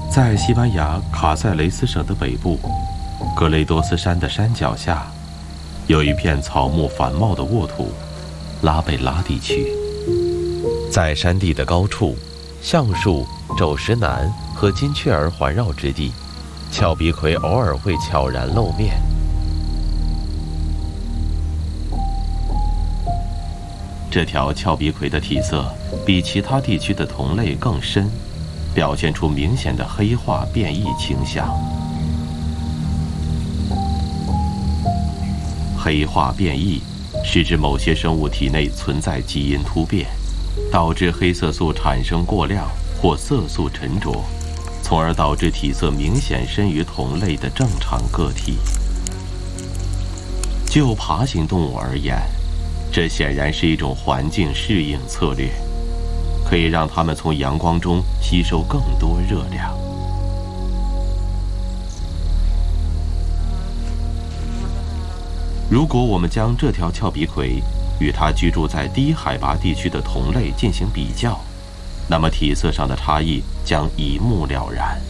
在西班牙卡塞雷斯省的北部，格雷多斯山的山脚下，有一片草木繁茂的沃土——拉贝拉地区。在山地的高处，橡树、肘石楠和金雀儿环绕之地，峭壁葵偶尔会悄然露面。这条峭壁葵的体色比其他地区的同类更深，表现出明显的黑化变异倾向。黑化变异是指某些生物体内存在基因突变，导致黑色素产生过量或色素沉着，从而导致体色明显深于同类的正常个体。就爬行动物而言，这显然是一种环境适应策略，可以让它们从阳光中吸收更多热量。如果我们将这条峭壁葵与它居住在低海拔地区的同类进行比较，那么体色上的差异将一目了然。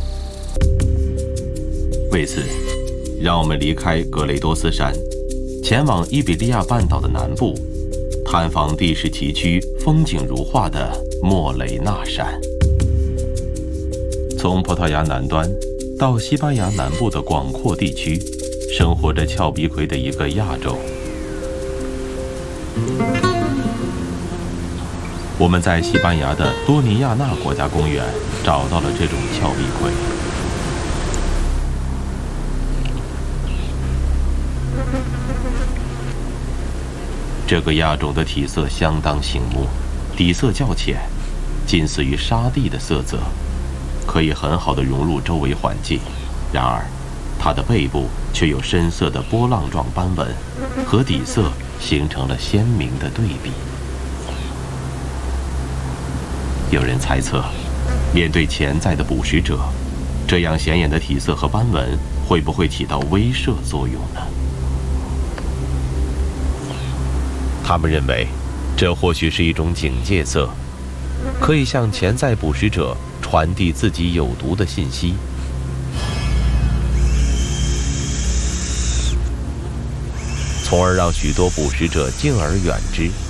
为此，让我们离开格雷多斯山，前往伊比利亚半岛的南部，探访地势崎岖、风景如画的莫雷纳山。从葡萄牙南端到西班牙南部的广阔地区，生活着峭壁葵的一个亚种。我们在西班牙的多尼亚纳国家公园找到了这种峭壁葵。这个亚种的体色相当醒目，底色较浅，近似于沙地的色泽，可以很好地融入周围环境。然而，它的背部却有深色的波浪状斑纹，和底色形成了鲜明的对比。有人猜测，面对潜在的捕食者，这样显眼的体色和斑纹会不会起到威慑作用呢？他们认为，这或许是一种警戒色，可以向潜在捕食者传递自己有毒的信息。从而让许多捕食者敬而远之。